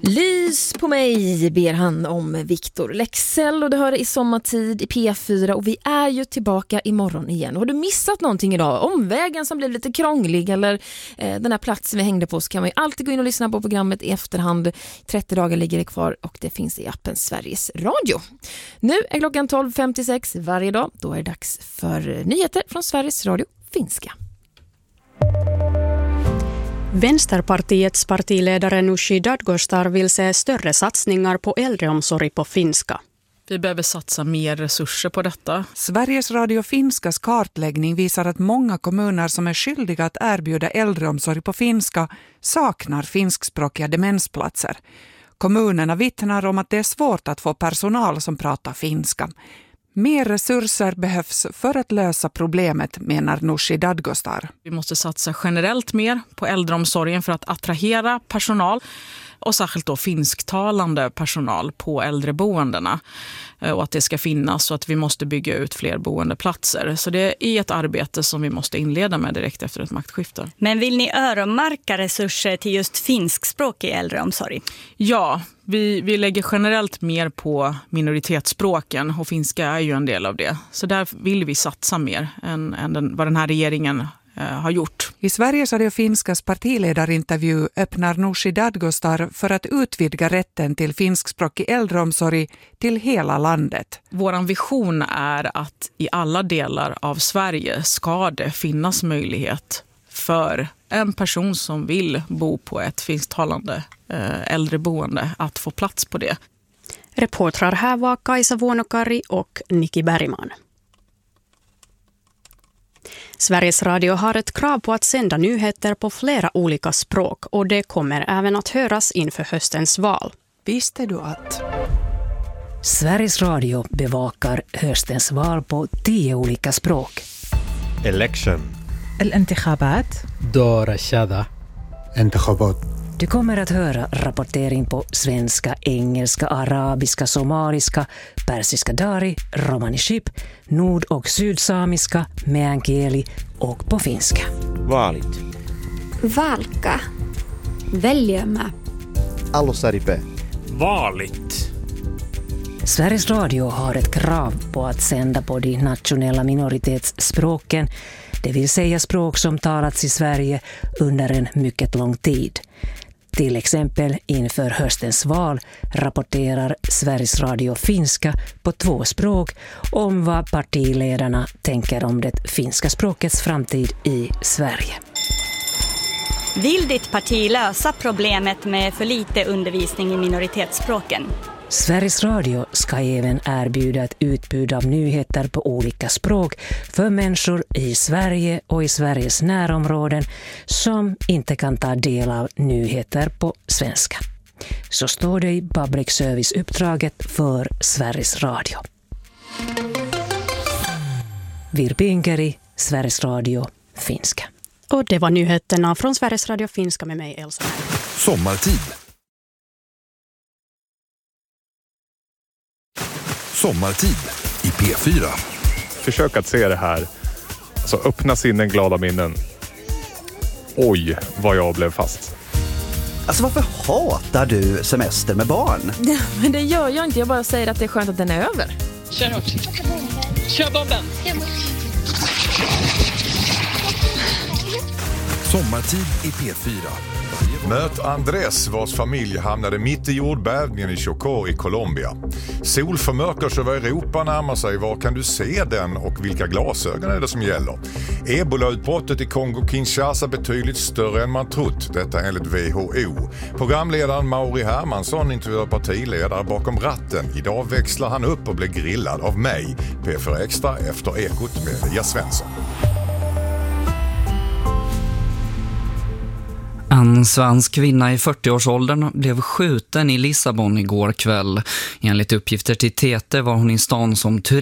Lys på mig ber han om Victor Leksell och det hör i sommartid i P4 och vi är ju tillbaka imorgon igen. Har du missat någonting idag? Omvägen som blev lite krånglig eller den här platsen vi hängde på, så kan man ju alltid gå in och lyssna på programmet i efterhand. 30 dagar ligger det kvar och det finns i appen Sveriges Radio. Nu är klockan 12.56 varje dag. Då är det dags för nyheter från Sveriges Radio finska. Vänsterpartiets partiledare Nooshi Dadgostar vill se större satsningar på äldreomsorg på finska. Vi behöver satsa mer resurser på detta. Sveriges Radio Finskas kartläggning visar att många kommuner som är skyldiga att erbjuda äldreomsorg på finska saknar finskspråkiga demensplatser. Kommunerna vittnar om att det är svårt att få personal som pratar finska. Mer resurser behövs för att lösa problemet, menar Nooshi Dadgostar. Vi måste satsa generellt mer på äldreomsorgen för att attrahera personal och särskilt då finsktalande personal på äldreboendena. Och att det ska finnas så att vi måste bygga ut fler boendeplatser. Så det är ett arbete som vi måste inleda med direkt efter ett maktskifte. Men vill ni öronmärka resurser till just finskspråkig äldreomsorg? Ja, vi lägger generellt mer på minoritetsspråken och finska är ju en del av det. Så där vill vi satsa mer än vad den här regeringen har gjort. I Sveriges Radio Finskas partiledarintervju öppnar Nooshi Dadgostar för att utvidga rätten till finskspråkig äldreomsorg till hela landet. Vår vision är att i alla delar av Sverige ska det finnas möjlighet för en person som vill bo på ett finsktalande äldreboende att få plats på det. Reportrar här var Kaisa Vuonokari och Nikki Bergman. Sveriges Radio har ett krav på att sända nyheter på flera olika språk och det kommer även att höras inför höstens val. Visste du att Sveriges Radio bevakar höstens val på 10 olika språk? Election. الانتخابات. دور الشذا. انتخابات. Du kommer att höra rapportering på svenska, engelska, arabiska, somaliska, persiska dari, romani chib, nord- och sydsamiska, meänkieli och på finska. Vaalit. Valka. Väljämä. Alussaripe. Vaalit. Sveriges Radio har ett krav på att sända på de nationella minoritetsspråken, det vill säga språk som talats i Sverige under en mycket lång tid. Till exempel inför höstens val rapporterar Sveriges Radio finska på 2 språk om vad partiledarna tänker om det finska språkets framtid i Sverige. Vill ditt parti lösa problemet med för lite undervisning i minoritetsspråken? Sveriges Radio ska även erbjuda ett utbud av nyheter på olika språk för människor i Sverige och i Sveriges närområden som inte kan ta del av nyheter på svenska. Så står det i public service-uppdraget för Sveriges Radio. Virpi Inkeri, Sveriges Radio finska. Och det var nyheterna från Sveriges Radio finska med mig, Elsa. Sommartid. Sommartid i P4. Försök att se det här. Alltså öppna sinnen, glada minnen. Oj, vad jag blev fast. Alltså varför hatar du semester med barn? Ja, men det gör jag inte. Jag bara säger att det är skönt att den är över. Kör hårt. Kör bomben. Sommartid i P4. Möt Andrés, vars familj hamnade mitt i jordbävningen i Chocó i Colombia. Solförmörkelse över Europa närmar sig. Var kan du se den och vilka glasögon är det som gäller? Ebola-utbrottet i Kongo-Kinshasa betydligt större än man trott. Detta enligt WHO. Programledaren Mauri Hermansson intervjuar partiledare bakom ratten. Idag växlar han upp och blir grillad av mig. P4 Extra efter Ekot med Lia Svensson. En svensk kvinna i 40-årsåldern blev skjuten i Lissabon igår kväll. Enligt uppgifter till TT var hon i stan som turist.